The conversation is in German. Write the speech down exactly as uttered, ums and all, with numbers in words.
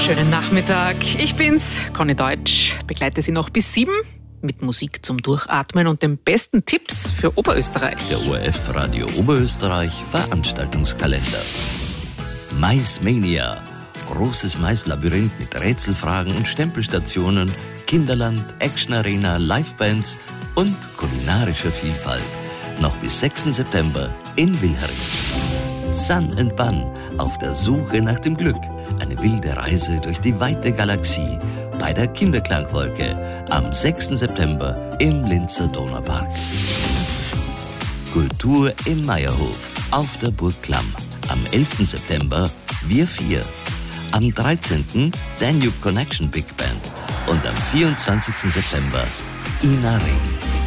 Schönen Nachmittag. Ich bin's, Conny Deutsch. Begleite Sie noch bis sieben mit Musik zum Durchatmen und den besten Tipps für Oberösterreich. Der O R F Radio Oberösterreich Veranstaltungskalender. Maismania. Großes Maislabyrinth mit Rätselfragen und Stempelstationen, Kinderland, Action-Arena, Livebands und kulinarischer Vielfalt. Noch bis sechsten September in Wilhering. Sun and Bun auf der Suche nach dem Glück. Eine wilde Reise durch die weite Galaxie bei der Kinderklangwolke am sechsten September im Linzer Donaupark. Kultur im Meierhof auf der Burg Klamm. Am elften September Wir vier. Am dreizehnten Danube Connection Big Band und am vierundzwanzigsten September Ina Ring.